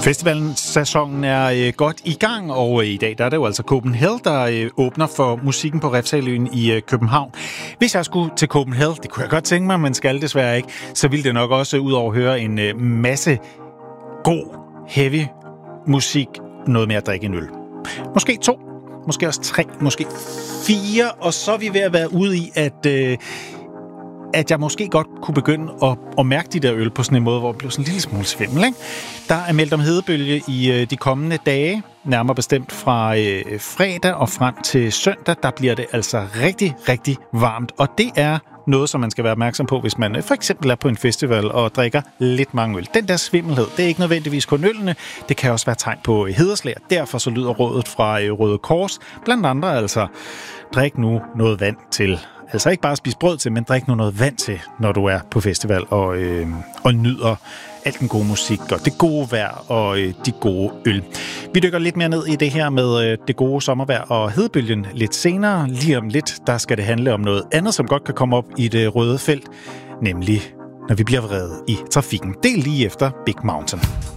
Festivalen-sæsonen er godt i gang, og i dag der er det jo altså Copenhagen, der åbner for musikken på Refshaleøen i København. Hvis jeg skulle til Copenhagen, det kunne jeg godt tænke mig, men skal desværre ikke, så ville det nok også ud over høre en masse god, heavy musik, noget med at drikke en øl. Måske 2, måske også 3, måske 4, og så er vi ved at være ude i, at jeg måske godt kunne begynde at mærke de der øl på sådan en måde, hvor det blev sådan en lille smule svimmel, ikke? Der er meldt om hedebølge i de kommende dage, nærmere bestemt fra fredag og frem til søndag. Der bliver det altså rigtig, rigtig varmt, og det er noget, som man skal være opmærksom på, hvis man for eksempel er på en festival og drikker lidt mange øl. Den der svimmelhed, det er ikke nødvendigvis kun ølene, det kan også være tegn på hederslæg. Derfor så lyder rådet fra Røde Kors, blandt andre altså, drik nu noget vand til. Altså ikke bare spise brød til, men drik nu noget vand til, når du er på festival og nyder alt den gode musik og det gode vejr og de gode øl. Vi dykker lidt mere ned i det her med det gode sommervejr og hedebølgen lidt senere. Lige om lidt, der skal det handle om noget andet, som godt kan komme op i det røde felt, nemlig når vi bliver vredet i trafikken. Det er lige efter Big Mountain.